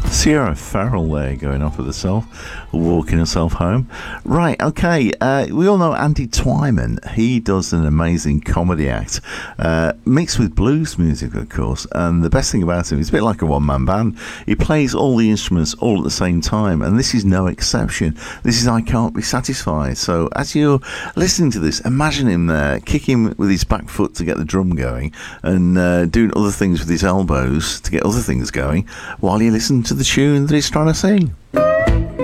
Sierra Farrell there going off with herself, walking herself home. Right, okay, we all know Andy Twyman. He does an amazing comedy act, mixed with blues music, of course, and the best thing about him, he's a bit like a one-man band. He plays all the instruments all at the same time, and this is no exception. This is I Can't Be Satisfied. So as you're listening to this, imagine him there, kicking with his back foot to get the drum going, and doing other things with his elbows to get other things going, while you listen to the tune that he's trying to sing.